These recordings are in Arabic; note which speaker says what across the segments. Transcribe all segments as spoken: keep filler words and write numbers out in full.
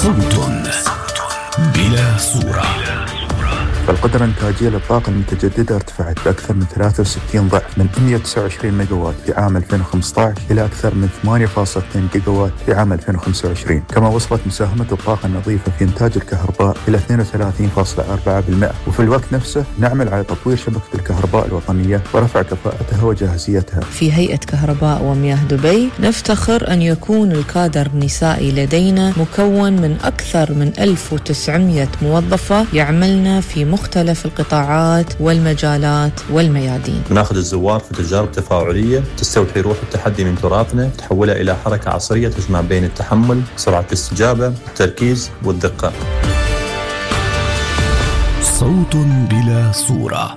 Speaker 1: صوت بلا صورة.
Speaker 2: فالقدرة الإنتاجية للطاقة المتجددة ارتفعت بأكثر من ثلاثة وستين ضعف من مئة وتسعة وعشرين ميجاوات في عام ألفين وخمسة عشر إلى أكثر من ثمانية فاصلة اثنين جيجاوات في عام ألفين وخمسة وعشرين. كما وصلت مساهمة الطاقة النظيفة في إنتاج الكهرباء إلى اثنين وثلاثين فاصلة أربعة بالمئة. وفي الوقت نفسه نعمل على تطوير شبكة الكهرباء الوطنية ورفع كفاءتها وجاهزيتها.
Speaker 3: في هيئة كهرباء ومياه دبي نفتخر أن يكون الكادر النسائي لدينا مكون من أكثر من ألف وتسعمئة موظفة يعملن في مختلف القطاعات والمجالات والميادين.
Speaker 4: ناخذ الزوار في تجارب تفاعلية تستوحي روح التحدي من تراثنا، تحولها إلى حركة عصرية تجمع بين التحمل، سرعة الاستجابة، التركيز والدقة.
Speaker 1: صوت بلا صورة.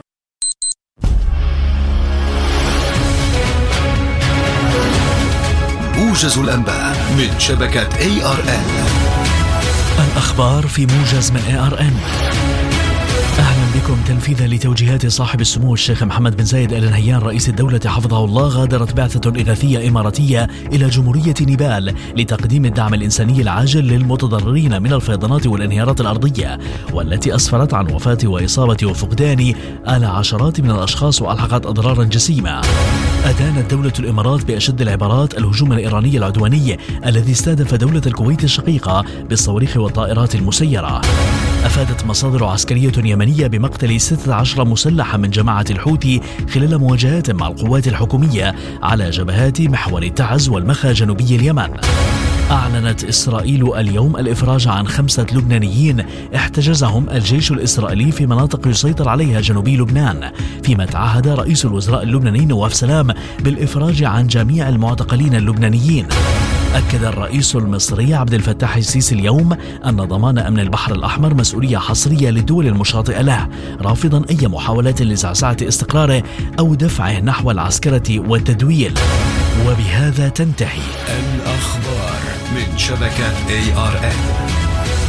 Speaker 1: موجز الأنباء من شبكة إيه آر إن. الأخبار في موجز من إيه آر إن. أهلا بكم. تنفيذا لتوجيهات صاحب السمو الشيخ محمد بن زايد آل نهيان رئيس الدولة حفظه الله، غادرت بعثة إغاثية إماراتية إلى جمهورية نيبال لتقديم الدعم الإنساني العاجل للمتضررين من الفيضانات والانهيارات الأرضية، والتي أسفرت عن وفاة وإصابة وفقدان آل عشرات من الأشخاص وألحقت أضرارا جسيمة. أدانت دولة الإمارات بأشد العبارات الهجوم الإيراني العدواني الذي استهدف دولة الكويت الشقيقة بالصواريخ والطائرات المسيرة. أفادت مصادر عسكرية يمنية بمقتل ستة عشر مسلحا من جماعة الحوثي خلال مواجهات مع القوات الحكومية على جبهات محور التعز والمخا جنوبي اليمن. أعلنت إسرائيل اليوم الإفراج عن خمسة لبنانيين احتجزهم الجيش الإسرائيلي في مناطق يسيطر عليها جنوبي لبنان، فيما تعهد رئيس الوزراء اللبناني نواف سلام بالإفراج عن جميع المعتقلين اللبنانيين. أكد الرئيس المصري عبد الفتاح السيسي اليوم أن ضمان أمن البحر الأحمر مسؤولية حصرية للدول المشاطئة له، رافضا أي محاولات لزعزعة استقراره أو دفعه نحو العسكرة والتدويل. وبهذا تنتهي الأخبار من شبكة إيه آر إن.